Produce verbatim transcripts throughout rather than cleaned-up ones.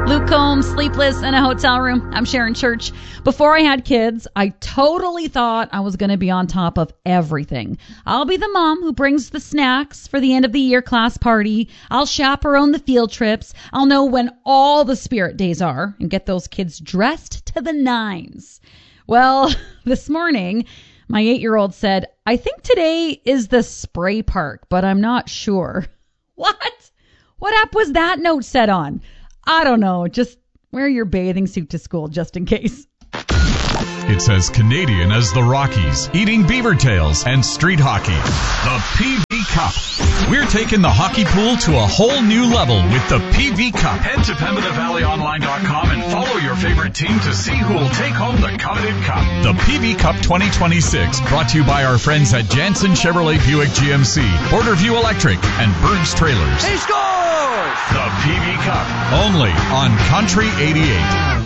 Luke Combs, Sleepless in a Hotel Room. I'm Sharon Church. Before I had kids, I totally thought I was going to be on top of everything. I'll be the mom who brings the snacks for the end of the year class party. I'll chaperone the field trips. I'll know when all the spirit days are and get those kids dressed to the nines. Well, this morning, my eight-year-old said, I think today is the spray park, but I'm not sure. What? What app was that note set on? I don't know. Just wear your bathing suit to school just in case. It's as Canadian as the Rockies, eating beaver tails and street hockey. The P V Cup. We're taking the hockey pool to a whole new level with the P V Cup. Head to Pembina Valley Online dot com and follow your favorite team to see who will take home the coveted cup. The P V Cup twenty twenty-six, brought to you by our friends at Jansen Chevrolet Buick G M C, Borderview Electric, and Burns Trailers. He scores! The P V Cup, only on Country eighty-eight.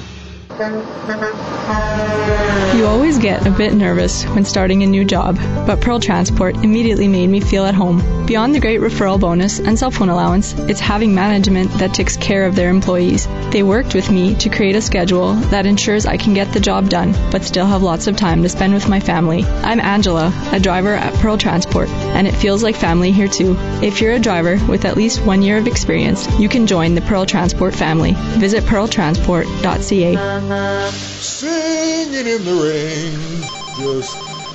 You always get a bit nervous when starting a new job, but Pearl Transport immediately made me feel at home. Beyond the great referral bonus and cell phone allowance, it's having management that takes care of their employees. They worked with me to create a schedule that ensures I can get the job done, but still have lots of time to spend with my family. I'm Angela, a driver at Pearl Transport, and it feels like family here too. If you're a driver with at least one year of experience, you can join the Pearl Transport family. Visit pearl transport dot c a. Singing in the rain, just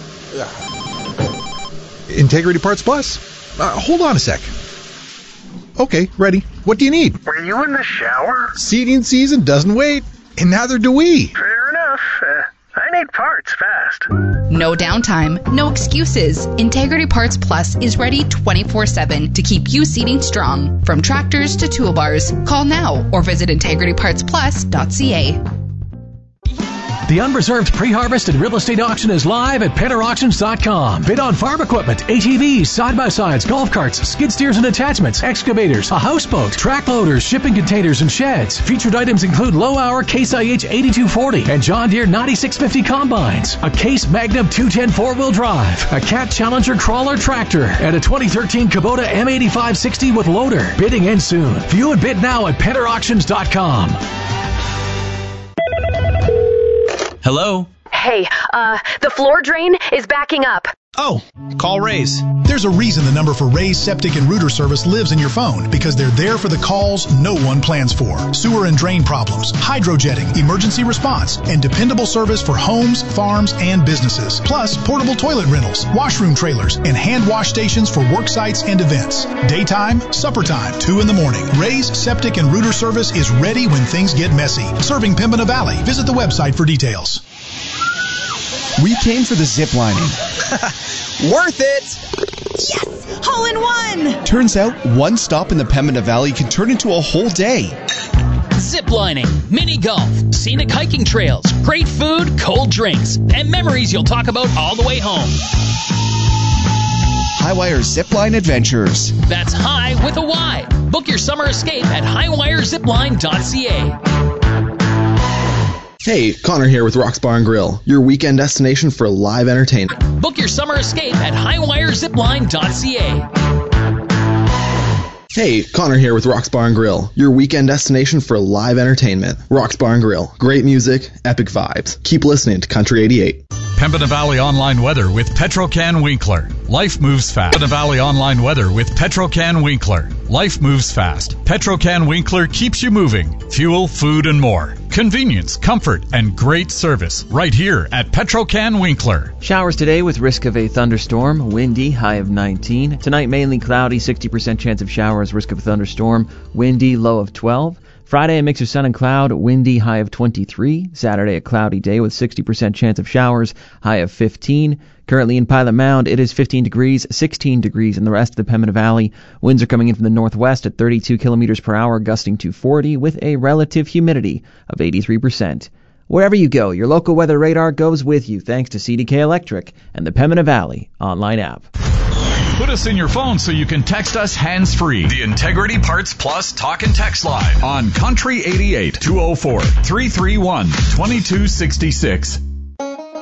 yeah. Integrity Parts Plus. Uh, hold on a sec. Okay, ready. What do you need? Were you in the shower? Seating season doesn't wait, and neither do we. Fair enough. Uh, I need parts fast. No downtime, no excuses. Integrity Parts Plus is ready twenty-four seven to keep you seating strong. From tractors to toolbars, call now or visit integrity parts plus dot c a. The unreserved pre-harvest and real estate auction is live at penner auctions dot com. Bid on farm equipment, A T Vs, side-by-sides, golf carts, skid steers and attachments, excavators, a houseboat, track loaders, shipping containers, and sheds. Featured items include low-hour Case I H eighty-two forty and John Deere ninety-six fifty combines, a Case Magnum two ten four-wheel drive, a Cat Challenger crawler tractor, and a twenty thirteen Kubota M eighty-five sixty with loader. Bidding ends soon. View and bid now at penner auctions dot com. Hello? Hey, uh, the floor drain is backing up. Oh, call Raise. There's a reason the number for Raise Septic and Rooter Service lives in your phone, because they're there for the calls no one plans for. Sewer and drain problems, hydrojetting, emergency response, and dependable service for homes, farms, and businesses. Plus, portable toilet rentals, washroom trailers, and hand wash stations for work sites and events. Daytime, supper time, two in the morning. Raise Septic and Rooter Service is ready when things get messy. Serving Pembina Valley. Visit the website for details. We came for the zip lining. Worth it! Yes! Hole in one! Turns out, one stop in the Pembina Valley can turn into a whole day. Zip lining, mini golf, scenic hiking trails, great food, cold drinks, and memories you'll talk about all the way home. Highwire Zipline Adventures. That's high with a Y. Book your summer escape at highwire zipline dot c a. Hey, Connor here with Rock's Bar and Grill, your weekend destination for live entertainment. Book your summer escape at highwire zipline dot c a. Hey, Connor here with Rock's Bar and Grill, your weekend destination for live entertainment. Rock's Bar and Grill, great music, epic vibes. Keep listening to Country eighty-eight. Pembina Valley Online Weather with Petrocan Winkler. Life moves fast. Pembina Valley Online Weather with Petrocan Winkler. Life moves fast. Petrocan Winkler keeps you moving. Fuel, food, and more. Convenience, comfort, and great service right here at Petrocan Winkler. Showers today with risk of a thunderstorm. Windy, high of nineteen. Tonight mainly cloudy, sixty percent chance of showers, risk of a thunderstorm. Windy, low of twelve. Friday, a mix of sun and cloud, windy, high of twenty-three. Saturday, a cloudy day with sixty percent chance of showers, high of fifteen. Currently in Pilot Mound, it is fifteen degrees, sixteen degrees in the rest of the Pembina Valley. Winds are coming in from the northwest at thirty-two kilometers per hour, gusting to forty, with a relative humidity of eighty-three percent. Wherever you go, your local weather radar goes with you thanks to C D K Electric and the Pembina Valley online app. Put us in your phone so you can text us hands-free. The Integrity Parts Plus Talk and Text Line on Country eighty-eight, two oh four, three three one, two two six six.